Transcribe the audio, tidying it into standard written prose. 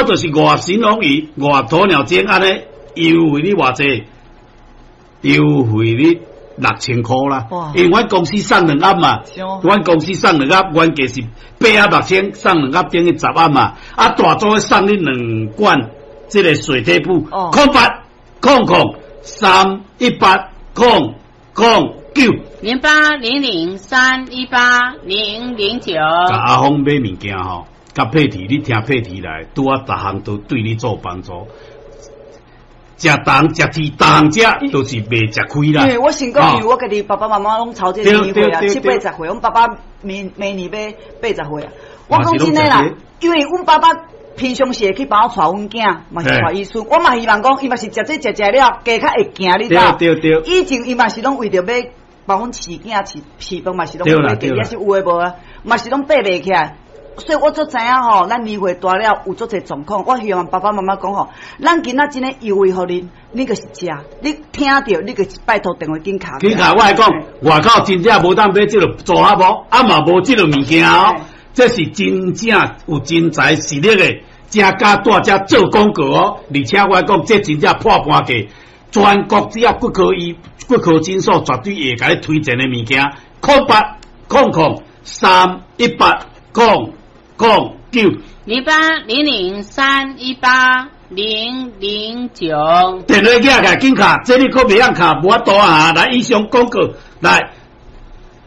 就是外神龙鱼、外鸵鸟精安尼优惠你偌济？优惠你6000块啦。因为阮公司送2盒嘛，阮公司送2盒，原价是8盒6000，送2盒等于10盒嘛。啊，大组送你2罐这个水贴布 0800-318-009。 甲阿峰买物件吼，甲配题，你听配题来，拄啊，逐项都对你做帮助。食糖食甜，逐项食都是袂食亏啦。 因为我先讲，因为我家己爸爸妈妈拢超这年岁啊，70、80岁，阮爸爸明年要80岁啊。我讲真诶啦，因为阮爸爸平常时会去帮我带阮囝，嘛是带医孙。我嘛希望讲，伊嘛是食这食了，加较会行，你知道？ 对。 以前伊嘛是拢为着要帮阮饲囝饲饭，嘛是拢要给，也是有诶无啊，嘛是拢爬袂起来。所以我就知影吼，咱年岁大了有足侪状况。我希望爸爸妈妈讲吼，咱今仔真诶优惠互恁，你就是食，你听到你就是拜托电话紧卡。 紧卡，我来讲，外口真正无当买这个做下无，啊嘛无这个物件哦，这是真正有真材实力的，正加大家做广告哦。而且我来讲，这真正破半价，全国只要骨科诊所绝对会甲你推荐的物件，0800-318-009。 0800-318-009。 电话寄来紧卡，这你可袂晓卡，无法度啊！来以上广告来。